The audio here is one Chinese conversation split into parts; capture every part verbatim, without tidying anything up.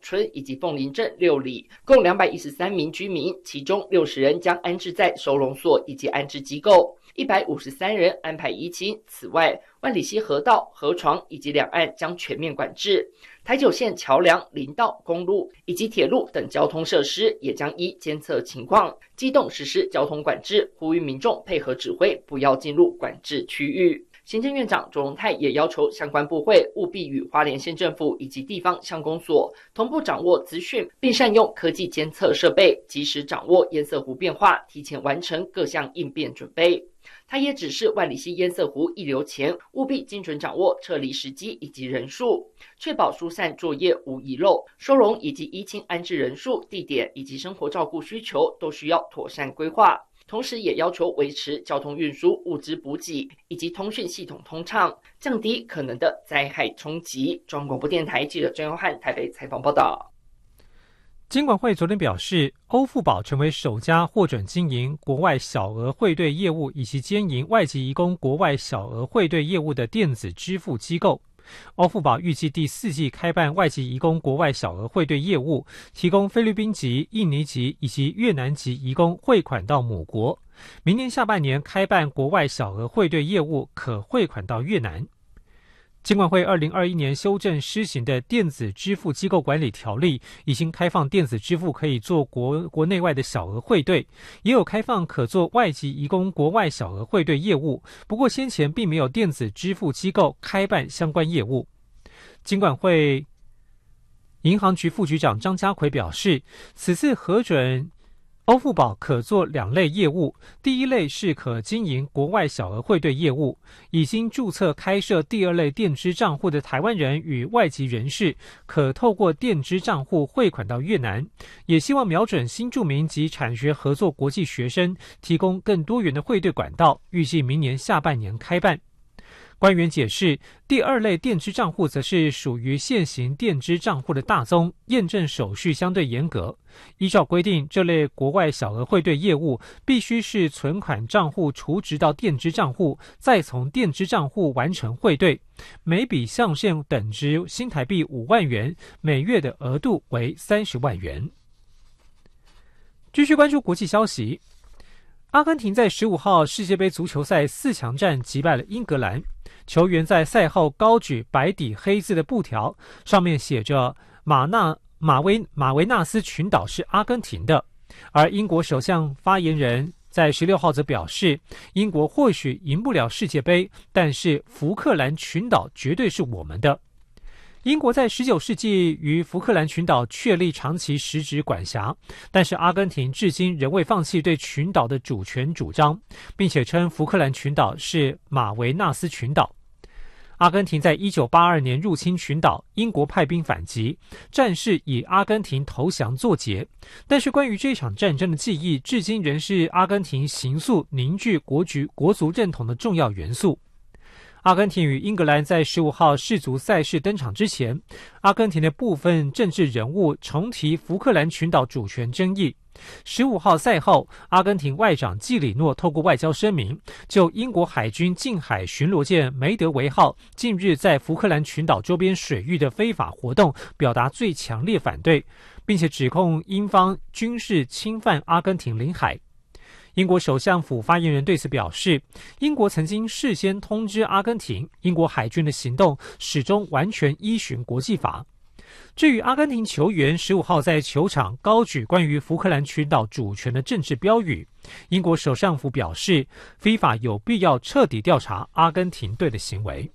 村以及凤林镇六里，共两百一十三名居民，其中六十人将安置在收容所以及安置机构，一百五十三人安排依亲。此外，万里溪河道、河床以及两岸将全面管制。台九线桥梁、林道、公路以及铁路等交通设施也将依监测情况机动实施交通管制，呼吁民众配合指挥，不要进入管制区域。行政院长卓荣泰也要求相关部会务必与花莲县政府以及地方乡公所同步掌握资讯，并善用科技监测设备，及时掌握堰塞湖变化，提前完成各项应变准备。他也指示万里溪堰塞湖溢流前，务必精准掌握撤离时机以及人数，确保疏散作业无遗漏，收容以及依亲安置人数、地点以及生活照顾需求都需要妥善规划。同时也要求维持交通运输、物资补给以及通讯系统通畅，降低可能的灾害冲击。中央广播电台记者郑佑汉台北采访报道。 金管会昨天表示，欧富宝成为首家获准经营国外小额汇兑业务以及兼营外籍移工国外小额汇兑业务的电子支付机构。欧富宝预计第四季开办外籍移工国外小额汇兑业务，提供菲律宾籍、印尼籍以及越南籍移工汇款到母国。明年下半年开办国外小额汇兑业务，可汇款到越南。金管会二零二一年修正施行的电子支付机构管理条例，已经开放电子支付可以做国国内外的小额汇兑，也有开放可做外籍移工国外小额汇兑业务，不过先前并没有电子支付机构开办相关业务。金管会银行局副局长张家奎表示，此次核准欧富宝可做两类业务，第一类是可经营国外小额汇兑业务，已经注册开设第二类电支账户的台湾人与外籍人士，可透过电支账户汇款到越南，也希望瞄准新住民及产学合作国际学生，提供更多元的汇兑管道，预计明年下半年开办。官员解释，第二类电支账户则是属于现行电支账户的大宗，验证手续相对严格。依照规定，这类国外小额汇兑业务必须是存款账户储值到电支账户，再从电支账户完成汇兑，每笔象限等值新台币五万元，每月的额度为三十万元。继续关注国际消息，阿根廷在十五号世界杯足球赛四强战击败了英格兰。球员在赛后高举白底黑字的布条，上面写着马纳马维马维纳斯群岛是阿根廷的。而英国首相发言人在十六号则表示，英国或许赢不了世界杯，但是福克兰群岛绝对是我们的。英国在十九世纪于福克兰群岛确立长期实质管辖，但是阿根廷至今仍未放弃对群岛的主权主张，并且称福克兰群岛是马维纳斯群岛。阿根廷在一九八二年入侵群岛，英国派兵反击，战事以阿根廷投降作结。但是关于这场战争的记忆，至今仍是阿根廷形塑凝聚国局国族认同的重要元素。阿根廷与英格兰在十五号世足赛事登场之前，阿根廷的部分政治人物重提福克兰群岛主权争议。十五号赛后，阿根廷外长季里诺透过外交声明，就英国海军近海巡逻舰梅德韦号近日在福克兰群岛周边水域的非法活动表达最强烈反对，并且指控英方军事侵犯阿根廷领海。英国首相府发言人对此表示，英国曾经事先通知阿根廷，英国海军的行动始终完全依循国际法。至于阿根廷球员十五号在球场高举关于福克兰群岛主权的政治标语，英国首相府表示，非法有必要彻底调查阿根廷队的行为。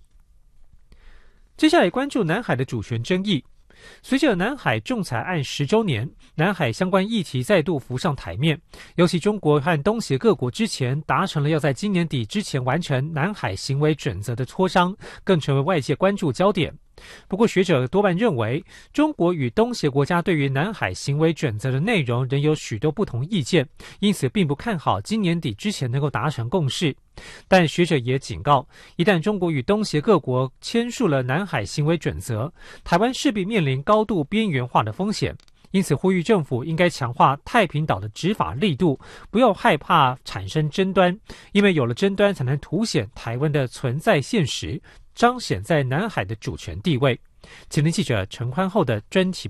接下来关注南海的主权争议。随着南海仲裁案十周年，南海相关议题再度浮上台面，尤其中国和东协各国之前达成了要在今年底之前完成南海行为准则的磋商，更成为外界关注焦点。不过学者多半认为，中国与东协国家对于南海行为准则的内容仍有许多不同意见，因此并不看好今年底之前能够达成共识。但学者也警告，一旦中国与东协各国签署了南海行为准则，台湾势必面临高度边缘化的风险。因此呼吁政府应该强化太平岛的执法力度，不要害怕产生争端，因为有了争端才能凸显台湾的存在现实，彰显在南海的主权地位。前天记者陈宽厚的专题